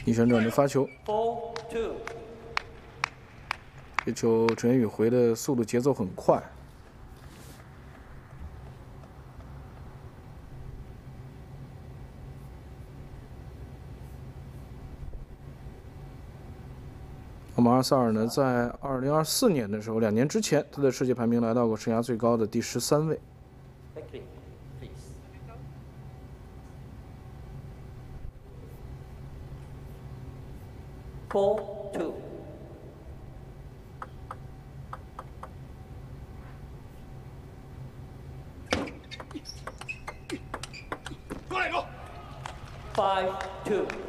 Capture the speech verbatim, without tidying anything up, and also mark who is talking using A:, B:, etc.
A: 逆旋转的发球，
B: Four two。
A: 这球陈宇回的速度节奏很快。 那么阿萨尔呢，在二零二四年的时候，两年之前，他的世界排名来到过生涯最高的第十三位。
B: Four two。过来，go。Five two。